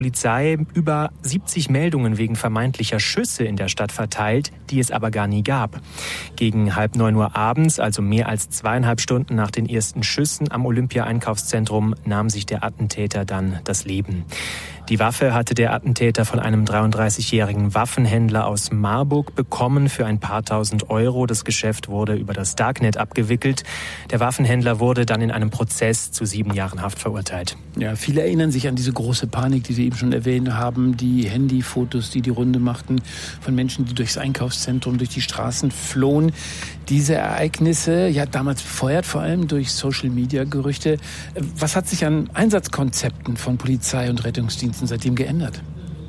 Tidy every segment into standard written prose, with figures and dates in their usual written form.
Polizei über 70 Meldungen wegen vermeintlicher Schüsse in der Stadt verteilt, die es aber gar nie gab. Gegen 8:30 abends, also mehr als 2,5 Stunden nach den ersten Schüssen am Olympia-Einkaufszentrum, nahm sich der Attentäter dann das Leben. Die Waffe hatte der Attentäter von einem 33-jährigen Waffenhändler aus Marburg bekommen für ein paar tausend Euro. Das Geschäft wurde über das Darknet abgewickelt. Der Waffenhändler wurde dann in einem Prozess zu 7 Jahren Haft verurteilt. Ja, viele erinnern sich an diese große Panik, die Sie eben schon erwähnt haben, die Handyfotos, die Runde machten von Menschen, die durchs Einkaufszentrum, durch die Straßen flohen. Diese Ereignisse, ja damals befeuert vor allem durch Social-Media-Gerüchte. Was hat sich an Einsatzkonzepten von Polizei und Rettungsdiensten seitdem geändert?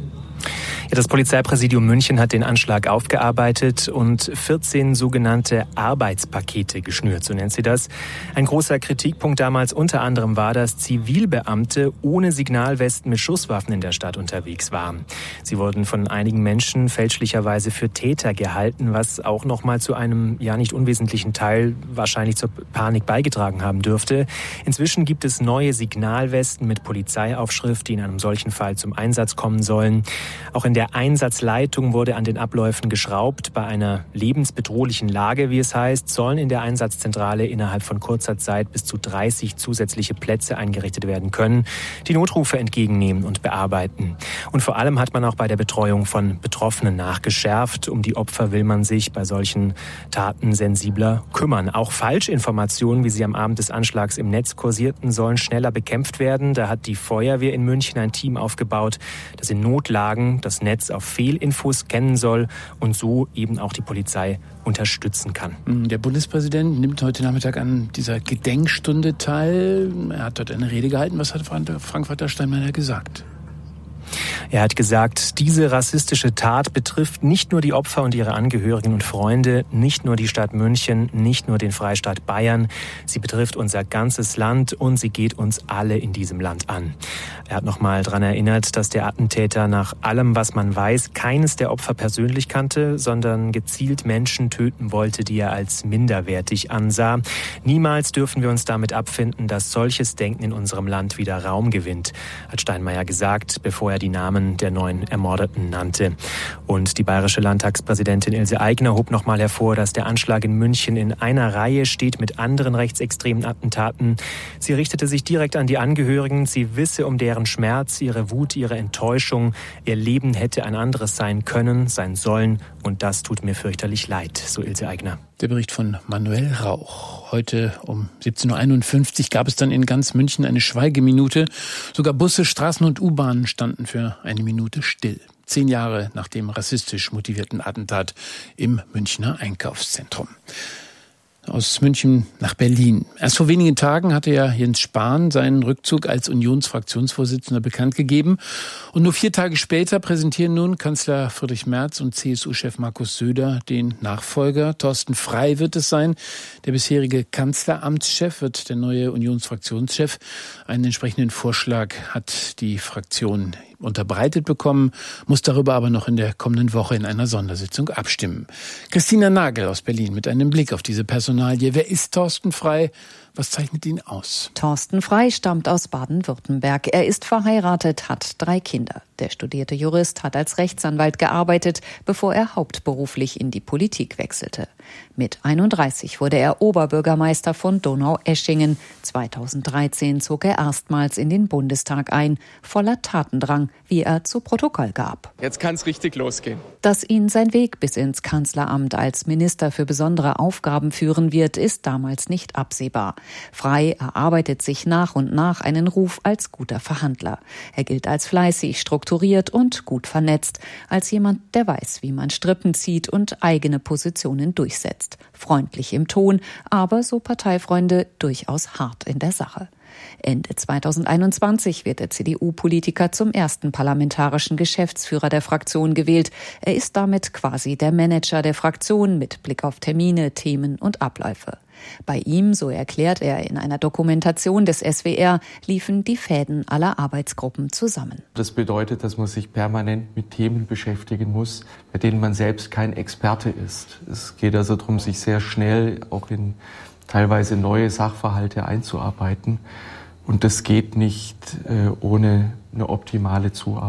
Ja, das Polizeipräsidium München hat den Anschlag aufgearbeitet und 14 sogenannte Arbeitspakete geschnürt, so nennt sie das. Ein großer Kritikpunkt damals unter anderem war, dass Zivilbeamte ohne Signalwesten mit Schusswaffen in der Stadt unterwegs waren. Sie wurden von einigen Menschen fälschlicherweise für Täter gehalten, was auch noch mal zu einem ja nicht unwesentlichen Teil wahrscheinlich zur Panik beigetragen haben dürfte. Inzwischen gibt es neue Signalwesten mit Polizeiaufschrift, die in einem solchen Fall zum Einsatz kommen sollen. Auch in der Einsatzleitung wurde an den Abläufen geschraubt. Bei einer lebensbedrohlichen Lage, wie es heißt, sollen in der Einsatzzentrale innerhalb von kurzer Zeit bis zu 30 zusätzliche Plätze eingerichtet werden können, die Notrufe entgegennehmen und bearbeiten. Und vor allem hat man auch bei der Betreuung von Betroffenen nachgeschärft. Um die Opfer will man sich bei solchen Taten sensibler kümmern. Auch Falschinformationen, wie sie am Abend des Anschlags im Netz kursierten, sollen schneller bekämpft werden. Da hat die Feuerwehr in München ein Team aufgebaut, das in Notlagen das Netz auf Fehlinfos scannen soll und so eben auch die Polizei unterstützen kann. Der Bundespräsident nimmt heute Nachmittag an dieser Gedenkstunde teil. Er hat dort eine Rede gehalten. Was hat Frank-Walter Steinmeier gesagt? Er hat gesagt, diese rassistische Tat betrifft nicht nur die Opfer und ihre Angehörigen und Freunde, nicht nur die Stadt München, nicht nur den Freistaat Bayern. Sie betrifft unser ganzes Land und sie geht uns alle in diesem Land an. Er hat nochmal daran erinnert, dass der Attentäter nach allem, was man weiß, keines der Opfer persönlich kannte, sondern gezielt Menschen töten wollte, die er als minderwertig ansah. Niemals dürfen wir uns damit abfinden, dass solches Denken in unserem Land wieder Raum gewinnt, hat Steinmeier gesagt, bevor er die Namen der 9 Ermordeten nannte. Und die bayerische Landtagspräsidentin Ilse Aigner hob nochmal hervor, dass der Anschlag in München in einer Reihe steht mit anderen rechtsextremen Attentaten. Sie richtete sich direkt an die Angehörigen. Sie wisse um deren Schmerz, ihre Wut, ihre Enttäuschung. Ihr Leben hätte ein anderes sein können, sein sollen. Und das tut mir fürchterlich leid, so Ilse Aigner. Der Bericht von Manuel Rauch. Heute um 17:51 Uhr gab es dann in ganz München eine Schweigeminute. Sogar Busse, Straßen und U-Bahnen standen für eine Minute still. 10 Jahre nach dem rassistisch motivierten Attentat im Münchner Einkaufszentrum. Aus München nach Berlin. Erst vor wenigen Tagen hatte ja Jens Spahn seinen Rückzug als Unionsfraktionsvorsitzender bekannt gegeben. Und nur 4 Tage später präsentieren nun Kanzler Friedrich Merz und CSU-Chef Markus Söder den Nachfolger. Thorsten Frey wird es sein. Der bisherige Kanzleramtschef wird der neue Unionsfraktionschef. Einen entsprechenden Vorschlag hat die Fraktion unterbreitet bekommen, muss darüber aber noch in der kommenden Woche in einer Sondersitzung abstimmen. Christina Nagel aus Berlin mit einem Blick auf diese Personalie. Wer ist Thorsten Frey? Was zeichnet ihn aus? Thorsten Frey stammt aus Baden-Württemberg. Er ist verheiratet, hat 3 Kinder. Der studierte Jurist hat als Rechtsanwalt gearbeitet, bevor er hauptberuflich in die Politik wechselte. Mit 31 wurde er Oberbürgermeister von Donaueschingen. 2013 zog er erstmals in den Bundestag ein, voller Tatendrang, wie er zu Protokoll gab. Jetzt kann es richtig losgehen. Dass ihn sein Weg bis ins Kanzleramt als Minister für besondere Aufgaben führen wird, ist damals nicht absehbar. Frey erarbeitet sich nach und nach einen Ruf als guter Verhandler. Er gilt als fleißig, strukturiert und gut vernetzt, als jemand, der weiß, wie man Strippen zieht und eigene Positionen durchsetzt. Freundlich im Ton, aber, so Parteifreunde, durchaus hart in der Sache. Ende 2021 wird der CDU-Politiker zum ersten parlamentarischen Geschäftsführer der Fraktion gewählt. Er ist damit quasi der Manager der Fraktion mit Blick auf Termine, Themen und Abläufe. Bei ihm, so erklärt er in einer Dokumentation des SWR, liefen die Fäden aller Arbeitsgruppen zusammen. Das bedeutet, dass man sich permanent mit Themen beschäftigen muss, bei denen man selbst kein Experte ist. Es geht also darum, sich sehr schnell auch in teilweise neue Sachverhalte einzuarbeiten. Und das geht nicht ohne eine optimale Zuarbeit.